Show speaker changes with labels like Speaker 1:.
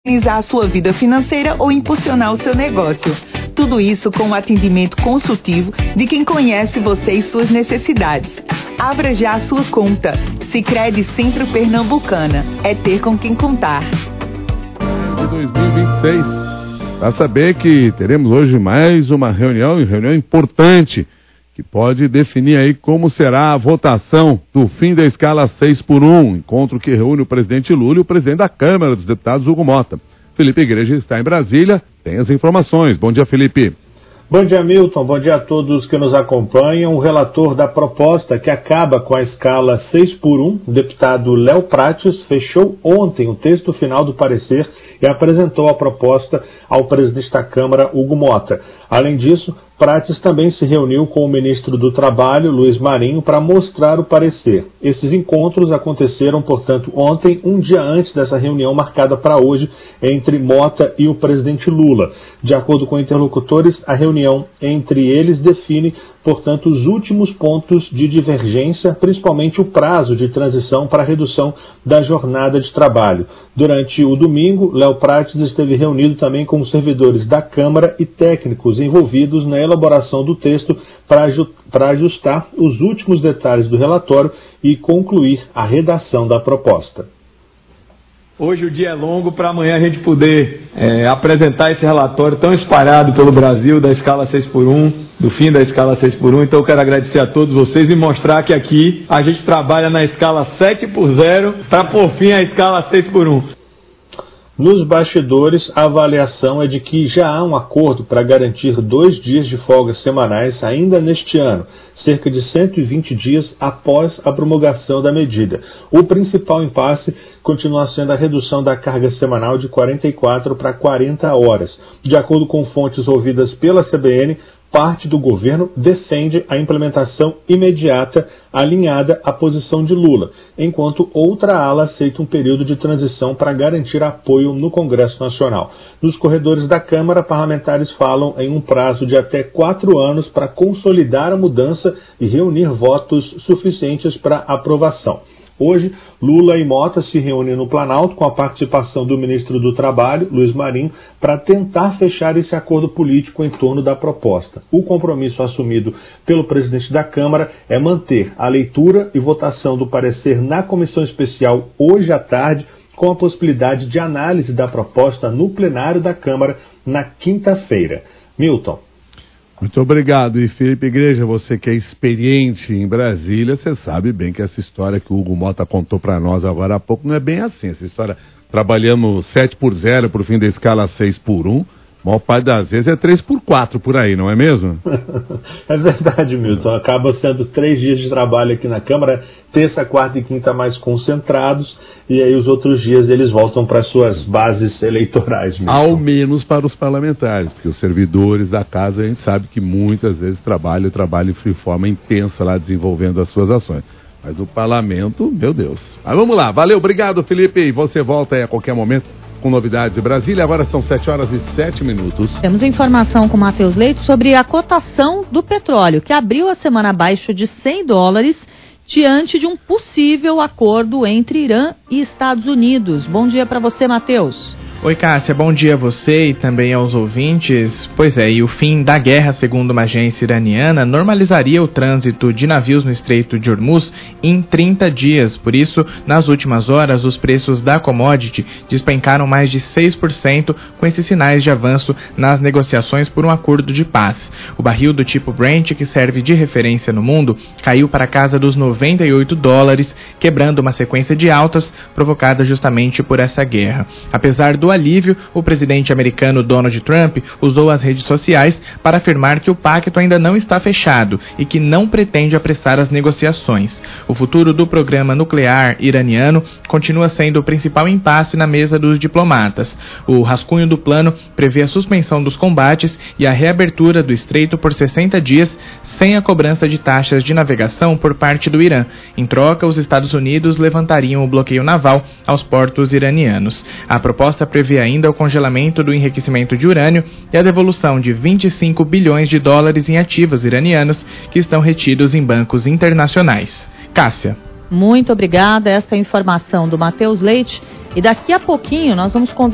Speaker 1: organizar a sua vida financeira ou impulsionar o seu negócio. Tudo isso com um atendimento consultivo de quem conhece você e suas necessidades. Abra já a sua conta. Sicredi Centro Pernambucana. É ter com quem contar.
Speaker 2: De 2026. Para saber que teremos hoje mais uma reunião importante, que pode definir aí como será a votação do fim da escala 6x1, encontro que reúne o presidente Lula e o presidente da Câmara dos Deputados, Hugo Mota. Felipe Igreja está em Brasília, tem as informações. Bom dia, Felipe.
Speaker 3: Bom dia, Milton. Bom dia a todos que nos acompanham. O relator da proposta que acaba com a escala 6x1, o deputado Léo Prates, fechou ontem o texto final do parecer e apresentou a proposta ao presidente da Câmara, Hugo Mota. Além disso, Prates também se reuniu com o ministro do Trabalho, Luiz Marinho, para mostrar o parecer. Esses encontros aconteceram, portanto, ontem, um dia antes dessa reunião marcada para hoje entre Mota e o presidente Lula. De acordo com interlocutores, a reunião entre eles define, portanto, os últimos pontos de divergência, principalmente o prazo de transição para a redução da jornada de trabalho. Durante o domingo, Léo Prates esteve reunido também com os servidores da Câmara e técnicos envolvidos na elaboração do texto para ajustar os últimos detalhes do relatório e concluir a redação da proposta.
Speaker 4: Hoje o dia é longo para amanhã a gente poder apresentar esse relatório tão espalhado pelo Brasil da escala 6x1, do fim da escala 6x1. Então eu quero agradecer a todos vocês e mostrar que aqui a gente trabalha na escala 7x0 para por fim a escala 6x1.
Speaker 3: Nos bastidores, a avaliação é de que já há um acordo para garantir 2 dias de folga semanais ainda neste ano, cerca de 120 dias após a promulgação da medida. O principal impasse continua sendo a redução da carga semanal de 44 para 40 horas. De acordo com fontes ouvidas pela CBN, parte do governo defende a implementação imediata alinhada à posição de Lula, enquanto outra ala aceita um período de transição para garantir apoio no Congresso Nacional. Nos corredores da Câmara, parlamentares falam em um prazo de até 4 anos para consolidar a mudança e reunir votos suficientes para aprovação. Hoje, Lula e Mota se reúnem no Planalto com a participação do ministro do Trabalho, Luiz Marinho, para tentar fechar esse acordo político em torno da proposta. O compromisso assumido pelo presidente da Câmara é manter a leitura e votação do parecer na comissão especial hoje à tarde, com a possibilidade de análise da proposta no plenário da Câmara na quinta-feira. Milton.
Speaker 2: Muito obrigado. E Felipe Igreja, você que é experiente em Brasília, você sabe bem que essa história que o Hugo Mota contou para nós agora há pouco não é bem assim. Essa história, trabalhamos 7x0 para o fim da escala 6x1, a maior parte das vezes é 3x4 por aí, não é mesmo?
Speaker 3: É verdade, Milton. Acaba sendo 3 dias de trabalho aqui na Câmara, terça, quarta e quinta mais concentrados, e aí os outros dias eles voltam para suas bases eleitorais. Milton.
Speaker 2: Ao menos para os parlamentares, porque os servidores da casa a gente sabe que muitas vezes trabalham de forma intensa lá desenvolvendo as suas ações. Mas no parlamento, meu Deus. Mas vamos lá, valeu, obrigado, Felipe, e você volta aí a qualquer momento com novidades de Brasília. Agora são 7h07.
Speaker 5: Temos informação com o Matheus Leite sobre a cotação do petróleo, que abriu a semana abaixo de $100 diante de um possível acordo entre Irã e Estados Unidos. Bom dia para você, Matheus.
Speaker 6: Oi, Cássia, bom dia a você e também aos ouvintes. Pois é, e o fim da guerra, segundo uma agência iraniana, normalizaria o trânsito de navios no Estreito de Hormuz em 30 dias. Por isso, nas últimas horas, os preços da commodity despencaram mais de 6%, com esses sinais de avanço nas negociações por um acordo de paz. O barril do tipo Brent, que serve de referência no mundo, caiu para a casa dos $98, quebrando uma sequência de altas provocada justamente por essa guerra. Apesar do alívio, o presidente americano Donald Trump usou as redes sociais para afirmar que o pacto ainda não está fechado e que não pretende apressar as negociações. O futuro do programa nuclear iraniano continua sendo o principal impasse na mesa dos diplomatas. O rascunho do plano prevê a suspensão dos combates e a reabertura do estreito por 60 dias, sem a cobrança de taxas de navegação por parte do Irã. Em troca, os Estados Unidos levantariam o bloqueio naval aos portos iranianos. A proposta prevê ainda o congelamento do enriquecimento de urânio e a devolução de $25 bilhões em ativos iranianos que estão retidos em bancos internacionais. Cássia.
Speaker 5: Muito obrigada. Essa é a informação do Matheus Leite. E daqui a pouquinho nós vamos conversar